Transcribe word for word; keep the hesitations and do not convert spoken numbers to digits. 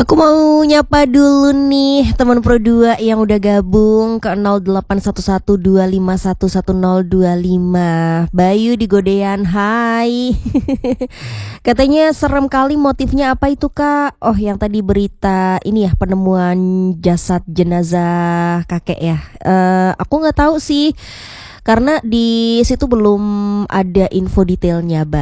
Aku mau nyapa dulu nih teman Pro dua yang udah gabung ke nol delapan satu satu dua lima satu satu nol dua lima. Bayu di Godean, hai. Katanya serem kali, motifnya apa itu Kak? Oh yang tadi berita ini ya, penemuan jasad jenazah kakek ya. Eh, aku nggak tahu sih, karena di situ belum ada info detailnya, Bang.